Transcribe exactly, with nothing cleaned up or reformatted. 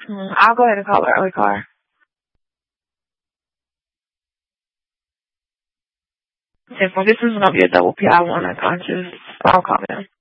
Mm, I'll go ahead and call her early car. If well, this is gonna be a double P, I want unconscious. I'll call them.